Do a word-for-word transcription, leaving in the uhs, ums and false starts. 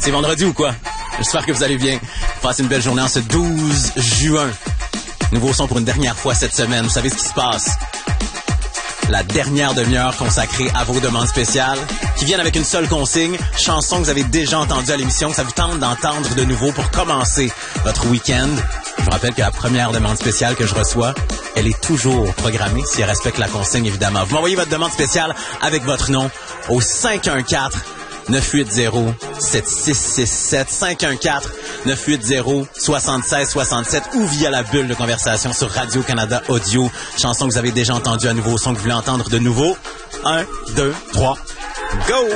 C'est vendredi ou quoi? J'espère que vous allez bien. Passez une belle journée en ce douze juin. Nouveau son pour une dernière fois cette semaine. Vous savez ce qui se passe? La dernière demi-heure consacrée à vos demandes spéciales qui viennent avec une seule consigne, chanson que vous avez déjà entendue à l'émission, que ça vous tente d'entendre de nouveau pour commencer votre week-end. Je vous rappelle que la première demande spéciale que je reçois, elle est toujours programmée, si elle respecte la consigne, évidemment. Vous m'envoyez votre demande spéciale avec votre nom au cinq un quatre, neuf huit zéro, sept six six sept, cinq un quatre, neuf huit zéro, sept six six sept ou via la bulle de conversation sur Radio-Canada Audio. Chanson que vous avez déjà entendue à nouveau, son que vous voulez entendre de nouveau. Un, deux, trois, go!